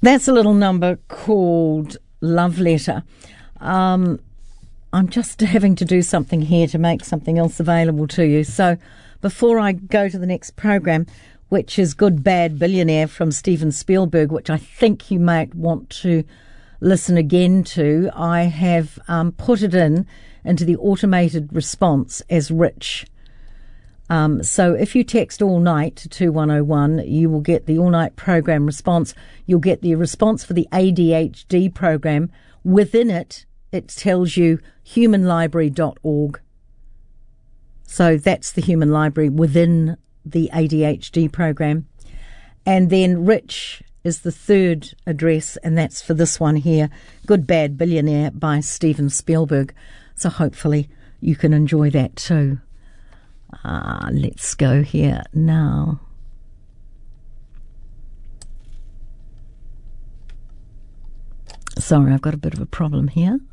That's a little number called Love Letter. I'm just having to do something here to make something else available to you. So before I go to the next program, which is Good Bad Billionaire from Steven Spielberg, which I think you might want to listen again to, I have put it into the automated response as Rich. So if you text all night to 2101, you will get the all-night program response. You'll get the response for the ADHD program. Within it, it tells you humanlibrary.org. So that's the Human Library within the ADHD program. And then Rich is the third address, and that's for this one here, Good Bad Billionaire by Steven Spielberg. So hopefully you can enjoy that too. Let's go here now. Sorry, I've got a bit of a problem here.